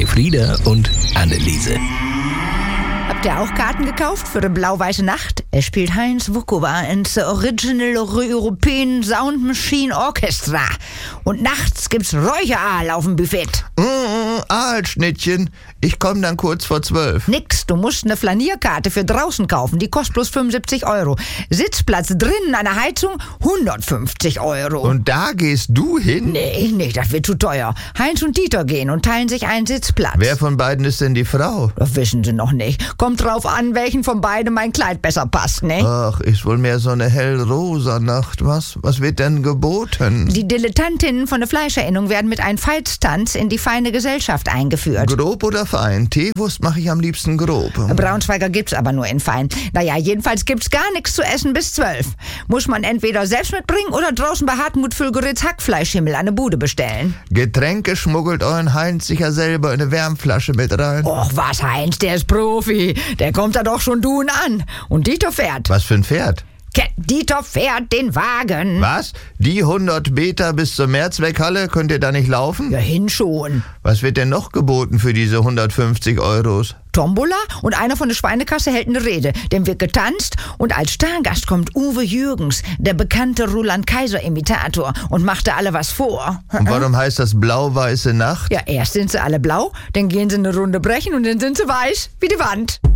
Frieda und Anneliese. Habt ihr auch Karten gekauft für die Blau-Weiße Nacht? Es spielt Heinz Wukowa in The Original European Sound Machine Orchestra. Und nachts gibt's Räucheraal auf dem Buffet. Aalschnittchen. Ich komme dann kurz vor 12. Nix, du musst eine Flanierkarte für draußen kaufen. Die kostet bloß 75 Euro. Sitzplatz drinnen an der Heizung 150 Euro. Und da gehst du hin? Nee, das wird zu teuer. Heinz und Dieter gehen und teilen sich einen Sitzplatz. Wer von beiden ist denn die Frau? Das wissen sie noch nicht. Kommt drauf an, welchen von beiden mein Kleid besser passt, ne? Ach, ist wohl mehr so eine hellrosa Nacht. Was wird denn geboten? Die Dilettantinnen von der Fleischerinnung werden mit einem Veitstanz in die feine Gesellschaft eingeführt. Grob oder fein? Teewurst mache ich am liebsten grob. Braunschweiger gibt's aber nur in fein. Naja, jedenfalls gibt's gar nichts zu essen bis 12. Muss man entweder selbst mitbringen oder draußen bei Hartmut Füllgeritz Hackfleischhimmel an der Bude bestellen. Getränke schmuggelt euren Heinz sicher selber in eine Wärmflasche mit rein. Och, was, Heinz, der ist Profi. Der kommt da doch schon tun an. Und Dieter fährt. Was für ein Pferd? Dieter fährt den Wagen. Was? Die 100 Meter bis zur Mehrzweckhalle? Könnt ihr da nicht laufen? Ja, hin schon. Was wird denn noch geboten für diese 150 Euros? Tombola und einer von der Schweinekasse hält eine Rede. Dem wird getanzt und als Stargast kommt Uwe Jürgens, der bekannte Roland-Kaiser-Imitator, und macht da alle was vor. Und warum heißt das Blau-Weiße Nacht? Ja, erst sind sie alle blau, dann gehen sie eine Runde brechen und dann sind sie weiß wie die Wand.